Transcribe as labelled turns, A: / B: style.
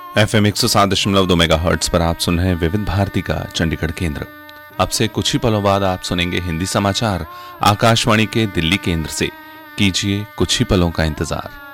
A: FM 107.2 megahertz पर आप सुन रहे हैं विविध भारती का चंडीगढ़ केंद्र। अब से कुछ ही पलों बाद आप सुनेंगे हिंदी समाचार आकाशवाणी के दिल्ली केंद्र से। कीजिए कुछ ही पलों का इंतजार।